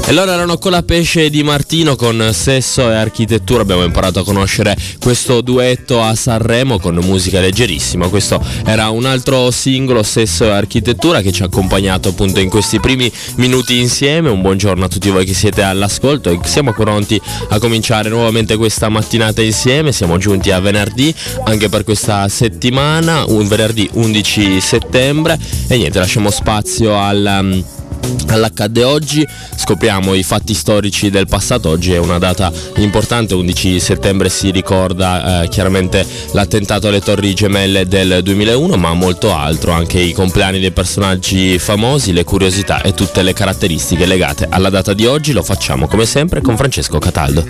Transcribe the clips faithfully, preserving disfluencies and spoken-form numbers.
E loro erano Colapesce di Martino con Sesso e Architettura. Abbiamo imparato a conoscere questo duetto a Sanremo con musica leggerissima. Questo era un altro singolo, Sesso e Architettura, che ci ha accompagnato appunto in questi primi minuti insieme. Un buongiorno a tutti voi che siete all'ascolto e siamo pronti a cominciare nuovamente questa mattinata insieme. Siamo giunti a venerdì anche per questa settimana, un venerdì undici settembre, e niente, lasciamo spazio al all'accadde oggi, scopriamo i fatti storici del passato. Oggi è una data importante, undici settembre si ricorda eh, chiaramente l'attentato alle Torri Gemelle del duemilauno, ma molto altro, anche i compleanni dei personaggi famosi, le curiosità e tutte le caratteristiche legate alla data di oggi. Lo facciamo come sempre con Francesco Cataldo.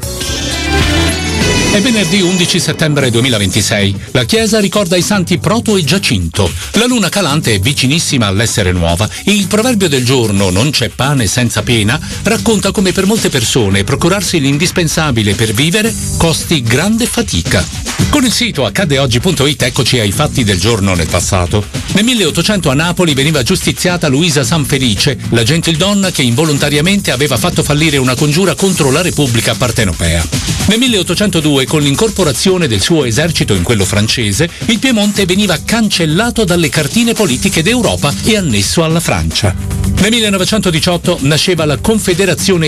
È venerdì undici settembre duemilaventisei. La chiesa ricorda i santi Proto e Giacinto. La luna calante è vicinissima all'essere nuova e il proverbio del giorno "non c'è pane senza pena" racconta come per molte persone procurarsi l'indispensabile per vivere costi grande fatica. Con il sito accadde oggi punto it eccoci ai fatti del giorno nel passato. Nel milleottocento a Napoli veniva giustiziata Luisa Sanfelice, la gentildonna che involontariamente aveva fatto fallire una congiura contro la Repubblica Partenopea. Nel milleottocentodue, con l'incorporazione del suo esercito in quello francese, il Piemonte veniva cancellato dalle cartine politiche d'Europa e annesso alla Francia. Nel millenovecentodiciotto nasceva la Confederazione